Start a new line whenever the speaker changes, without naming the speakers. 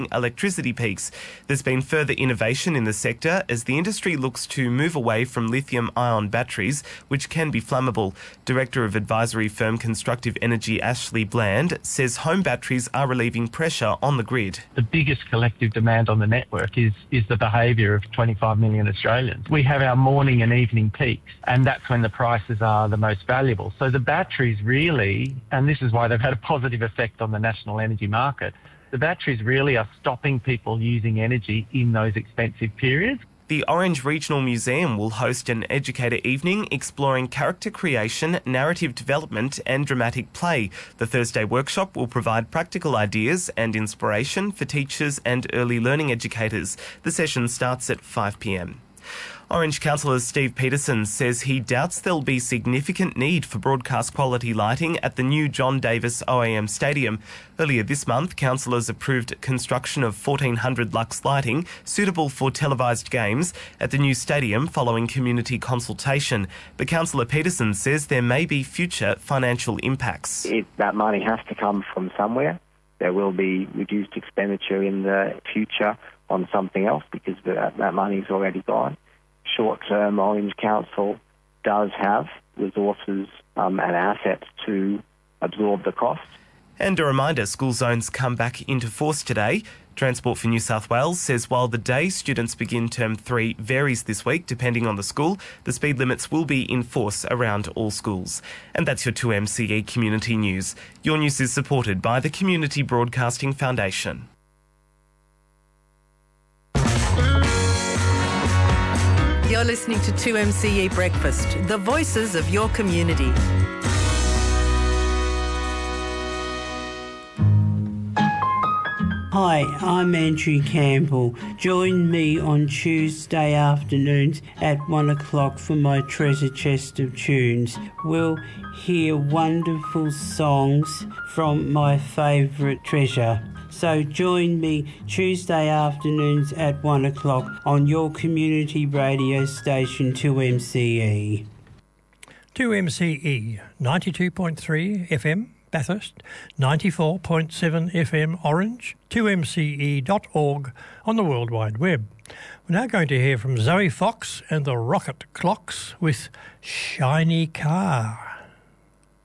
electricity peaks. There's been further innovation in the sector as the industry looks to move away from lithium-ion batteries, which can be flammable. Director of advisory firm Constructive Energy Ashley Bland says home batteries are relieving pressure on the grid.
The biggest collective demand on the network is the behaviour of 25 million Australians. We have our morning and evening peaks, and that's when the prices are the most valuable. So the batteries really, and this is why they've had a positive effect on the national energy market, the batteries really are stopping people using energy in those expensive periods.
The Orange Regional Museum will host an educator evening exploring character creation, narrative development and dramatic play. The Thursday workshop will provide practical ideas and inspiration for teachers and early learning educators. The session starts at 5 p.m. Orange Councillor Steve Peterson says he doubts there'll be significant need for broadcast quality lighting at the new John Davis OAM Stadium. Earlier this month, councillors approved construction of 1,400 lux lighting suitable for televised games at the new stadium following community consultation. But Councillor Peterson says there may be future financial impacts.
That money has to come from somewhere. There will be reduced expenditure in the future on something else because that money's already gone. Short-term, Orange Council does have resources and assets to absorb the cost.
And a reminder, school zones come back into force today. Transport for New South Wales says while the day students begin Term 3 varies this week depending on the school, the speed limits will be in force around all schools. And that's your 2MCE Community News. Your news is supported by the Community Broadcasting Foundation.
You're listening to 2MCE Breakfast, the voices of your community.
Hi, I'm Andrew Campbell. Join me on Tuesday afternoons at 1 o'clock for my treasure chest of tunes. We'll hear wonderful songs from my favourite treasure. So join me Tuesday afternoons at 1 o'clock on your community radio station 2MCE.
2MCE, 92.3 FM Bathurst, 94.7 FM Orange, 2mce.org on the World Wide Web. We're now going to hear from Zoe Fox and the Rocket Clocks with Shiny Car.